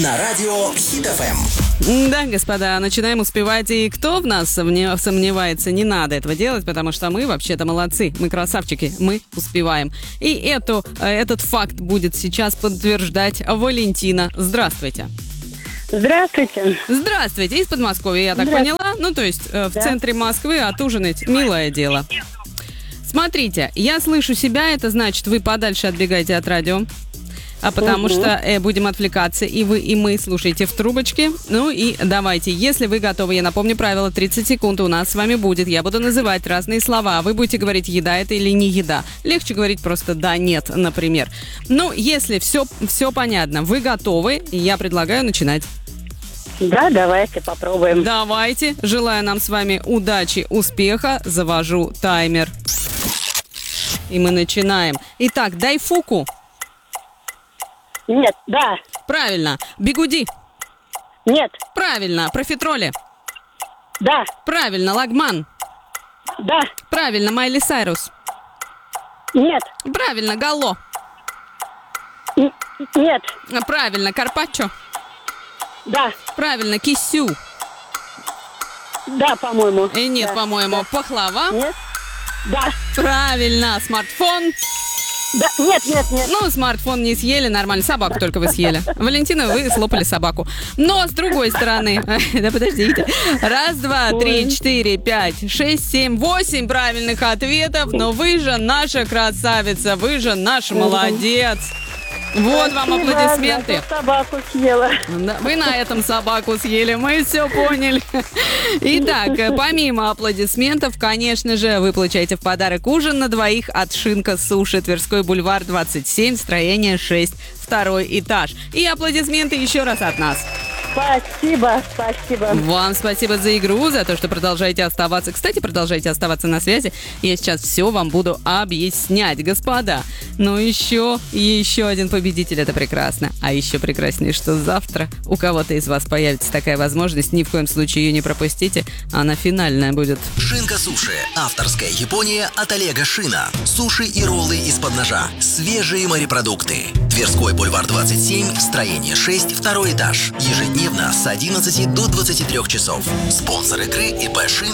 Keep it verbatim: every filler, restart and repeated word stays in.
На радио Хит эф эм. Да, господа, начинаем успевать. И кто в нас сомнев- сомневается, не надо этого делать, потому что мы вообще-то молодцы. Мы красавчики, мы успеваем. И эту, этот факт будет сейчас подтверждать Валентина. Здравствуйте. Здравствуйте. Здравствуйте. Из Подмосковья, я так поняла. Ну, то есть э, в Да. центре Москвы отужинать. Милое дело. Смотрите, я слышу себя, это значит, вы подальше отбегаете от радио. А потому Мгм. что э, будем отвлекаться, и вы, и мы, слушайте в трубочке. Ну и давайте, если вы готовы, я напомню правила, тридцать секунд у нас с вами будет. Я буду называть разные слова, а вы будете говорить, еда это или не еда. Легче говорить просто да, нет, например. Ну, если все, все понятно, вы готовы, я предлагаю начинать. Да, давайте попробуем. Давайте, желаю нам с вами удачи, успеха, завожу таймер. И мы начинаем. Итак, дайфуку. Нет, да, Правильно. Бигуди. нет, Правильно. Профитроли. да, Правильно. Лагман. да, Правильно. Майли Сайрус. нет, Правильно. Галло. н- нет, Правильно. Карпаччо. да, Правильно. Кисю. да, по-моему. И нет, Да, по-моему. Пахлава. Нет, да, Правильно. Смартфон. да, нет, нет, нет. Ну, смартфон не съели, нормально. Собаку только вы съели. Валентина, вы слопали собаку. Но с другой стороны... Да подождите. Раз, два, три, четыре, пять, шесть, семь, восемь правильных ответов. Но вы же наша красавица. Вы же наш молодец. Вот вам Спасибо, аплодисменты. зато собаку съела. Да, вы на этом собаку съели, мы все поняли. Итак, э, помимо аплодисментов, конечно же, вы получаете в подарок ужин на двоих от Шинка Суши, Тверской бульвар, двадцать семь, строение шесть, второй этаж. И аплодисменты еще раз от нас. Спасибо, спасибо. Вам спасибо за игру, за то, что продолжаете оставаться. Кстати, продолжайте оставаться на связи. Я сейчас все вам буду объяснять, господа. Ну еще, еще один победитель, это прекрасно. А еще прекраснее, что завтра у кого-то из вас появится такая возможность. Ни в коем случае ее не пропустите. Она финальная будет. Шинка Суши. Авторская Япония от Олега Шина. Суши и роллы из-под ножа. Свежие морепродукты. Тверской бульвар двадцать семь, строение шесть, второй этаж. Ежедневно с одиннадцати до двадцати трёх часов. Спонсор игры ИП Шин.